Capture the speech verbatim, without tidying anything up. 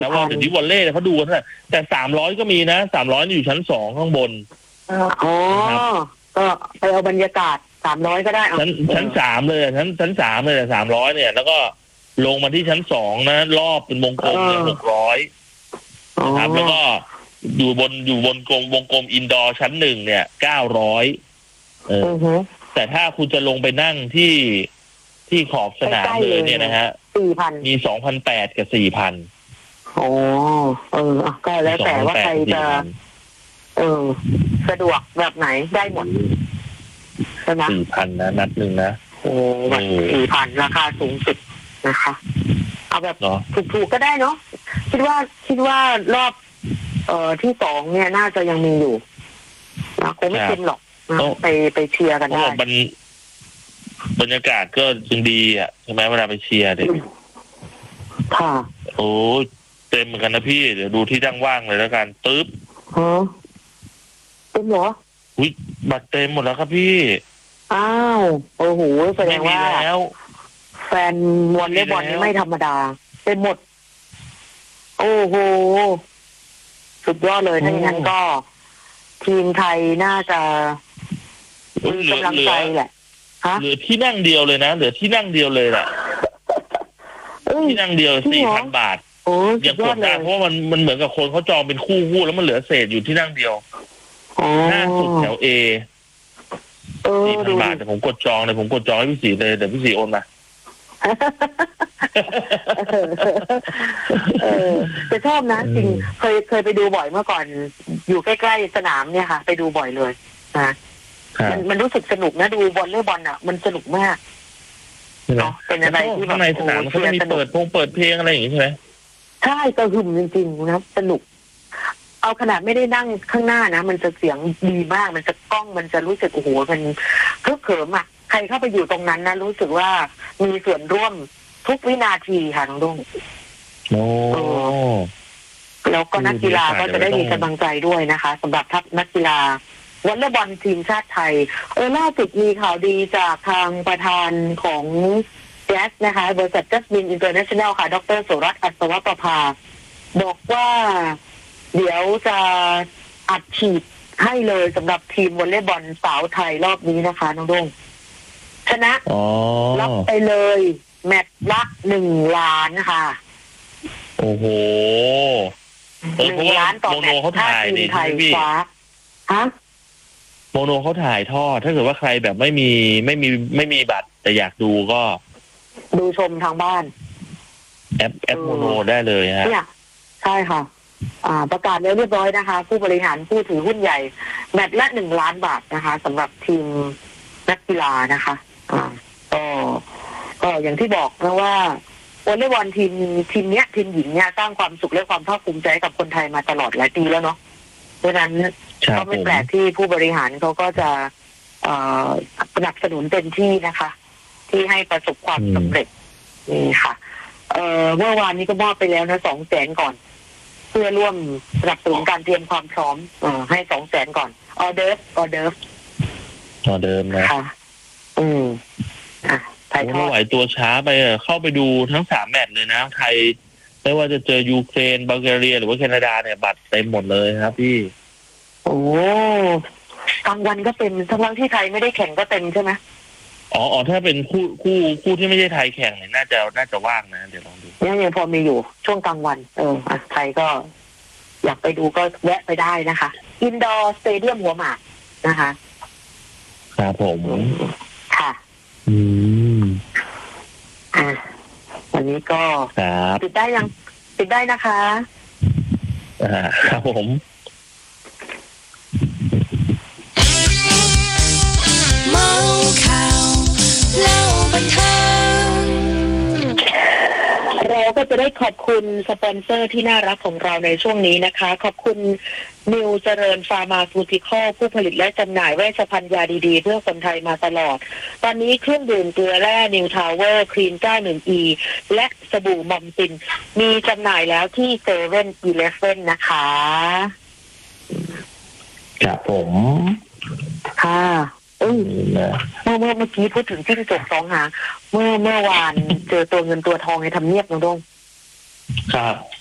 แต่ว่าเดี๋ยวนี้วอลเล่เขาดูกันนะแต่สามร้อยก็มีนะสามร้อยอยู่ชั้นสองข้างบนอ๋อก็ไปเอาบรรยากาศสามร้อยก็ได้ชั้นชั้นสามเลยชั้นชั้นสามเลยสามร้อยเนี่ยแล้วก็ลงมาที่ชั้นสองนะรอบเป็นวงกลมเนี่ยหกร้อยนะครับแล้วก็อยู่บนอยู่บนกลมวงกลมอินดอร์ชั้นหนึ่งเนี่ยเก้าร้อยเออแต่ถ้าคุณจะลงไปนั่งที่ที่ขอบสนามเลยเนี่ยนะฮะสี่พันมีสองพันแปดกับสี่พันโอ้เออก็แล้วแต่ว่าใครจะเออสะดวกแบบไหนได้หมดใช่ไหมสี่พันนะนัดหนึ่งนะโอ้สี่พันราคาสูงสุดนะคะเอาแบบถูกๆก็ได้เนาะคิดว่าคิดว่ารอบเอ่อที่สองเนี่ยน่าจะยังมีอยู่นะคงไม่เต็มหรอกนะไปไปเชียร์กันได้บรรบรรยากาศก็ยังดีอ่ะใช่ไหมเวลาไปเชียร์เด็กค่ะโอ้เต็มเหมือนกันนะพี่เดี๋ยวดูที่ตั้งว่างเลยแล้วกันตึ๊บฮะเต็มเหรออุ้ยบัตรเต็มหมดแล้วครับพี่อ้าวโอ้โหแสดงว่าแฟนวอลเลย์บอลนี่ไม่ธรรมดาเต็มหมดโอ้โหสุดยอดเลยถ้าอย่างนั้นก็ทีมไทยน่าจะมีกำลังใจแหละเหลือที่นั่งเดียวเลยนะเหลือที่นั่งเดียวเลยแหละที่นั่งเดียวสี่พันบาทยังกดได้เพราะมันมันเหมือนกับคนเขาจองเป็นคู่คู่แล้วมันเหลือเศษอยู่ที่นั่งเดียวหน้าสุดแถวเอสี่พันบาทแต่ผมกดจองเลยผมกดจองให้พี่ศรีเลยแต่พี่ศรีโอนมาเออจะชอบนะจริงเคยเคยไปดูบ่อยเมื่อก่อนอยู่ใกล้ๆสนามเนี่ยค่ะไปดูบ่อยเลยนะมันมันรู้สึกสนุกนะดูบอลเล่บอลอ่ะมันสนุกมากเนาะเป็นอะไรที่แบบในสนามเขาจะมีเปิดพงเปิดเพลงอะไรอย่างงี้ใช่ไหมใช่กระหึ่มจริงๆนะสนุกเอาขนาดไม่ได้นั่งข้างหน้านะมันจะเสียงดีมากมันจะกล้องมันจะรู้สึกโอ้โหมันเพิ่มเขิมอ่ะใครเข้าไปอยู่ตรงนั้นนะรู้สึกว่ามีส่วนร่วมทุกวินาทีค่ะน้องดุ้งโอ้แล้วก็นักกีฬาก็จะได้มีกำลังใจด้วยนะคะสำหรับทัพนักกีฬาวอลเลย์บอลทีมชาติไทยเออล่าสุดมีข่าวดีจากทางประธานของแจ๊สนะคะบริษัทจัสมินอินเตอร์เนชั่นแนลค่ะดร.โสรัตน์อัศวประภาบอกว่าเดี๋ยวจะอัดฉีดให้เลยสำหรับทีมวอลเลย์บอลสาวไทยรอบนี้นะคะน้องดุ้งชนะรับไปเลยแมตช์ละหนึ่งล้านค่ะโอ้โหหนึ่งล้านต่อแมตช์ถ้าทีมไทยคว้าฮะโมโนเขาถ่ายทอดถ้าเกิดว่าใครแบบไม่มีไม่มีไม่มีบัตรแต่อยากดูก็ดูชมทางบ้านแอปแอปโมโนได้เลยฮะเนี่ยใช่ค่ะอ่าประกาศแล้วเรียบร้อยนะคะผู้บริหารผู้ถือหุ้นใหญ่แมตช์ละหนึ่งล้านบาทนะคะสำหรับทีมนักกีฬานะคะอ่าก็ก็อย่างที่บอกนะว่าวอลเลย์บอลทีมทีมเนี้ยทีมหญิงเนี่ยสร้างความสุขและความภาคภูมิใจกับคนไทยมาตลอดหลายปีแล้วเนาะเพราะฉะนั้นก็ไม่แปลกที่ผู้บริหารเขาก็จะสนับสนุนเต็มที่นะคะที่ให้ประสบความสำเร็จนี่ค่ะเอ่อเมื่อวานนี้ก็มอบไปแล้วนะสองแสนก่อนเพื่อร่วมสนับสนุนการเตรียมความพร้อมเอ่อให้สองแสนก่อนออเดิร์ฟออเดิร์ฟออเดิร์ฟนะค่ะอืมอ่ะถ่ายทอดไหวตัวช้าไปเข้าไปดูทั้งสามแมตช์เลยนะไทยไม่ว่าจะเจอยูเครนบัลแกเรียหรือว่าแคนาดาเนี่ยบัตรเต็มหมดเลยครับพี่โอ้กลางวันก็เต็มทั้งที่ไทยไม่ได้แข่งก็เต็มใช่ไหมอ๋ออ๋อถ้าเป็นคู่คู่คู่ที่ไม่ใช่ไทยแข่งเนี่ยน่าจะน่าจะว่างนะเดี๋ยวลองดูยังยังพอมีอยู่ช่วงกลางวันเอออ่ะใครก็อยากไปดูก็แวะไปได้นะคะอินดอร์สเตเดียมหัวหมากนะคะครับผมค่ะอืมอ่ะวันนี้ก็ติดได้ยังติดได้นะคะอ่าครับผมเมาข่าวเล่าบันเทิงเราก็จะได้ขอบคุณสปอนเซอร์ที่น่ารักของเราในช่วงนี้นะคะขอบคุณนิวเจริญฟาร์มาซูติคอลผู้ผลิตและจำหน่ายเวชภัณฑ์ยาดีๆเพื่อคนไทยมาตลอดตอนนี้เครื่องดื่มเกลือแร่นิวทาวเวอร์ครีม เก้าสิบเอ็ด อี และสบู่มอมซินมีจำหน่ายแล้วที่เซเว่นอีเลฟเว่นนะคะครับผมค่ะเออเมื่อเมื่อเมื่อกี้พูดถึงจิ้งจกสองหางเมื่อเมื่อวานเจอตัวเงินตัวทองในทำเนียบน้องดงครับ